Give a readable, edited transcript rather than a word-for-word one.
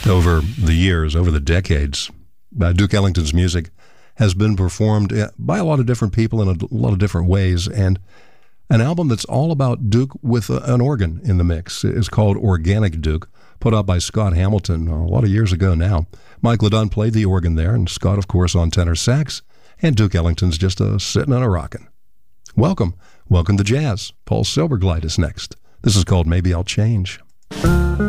Over the years, over the decades, Duke Ellington's music has been performed by a lot of different people in a lot of different ways, and an album that's all about Duke with an organ in the mix is called Organic Duke, put out by Scott Hamilton a lot of years ago now. Mike LeDunn played the organ there, and Scott, of course, on tenor sax, and Duke Ellington's just sitting and a-rockin'. Welcome to jazz. Paul Silberglide is next. This is called Maybe I'll Change.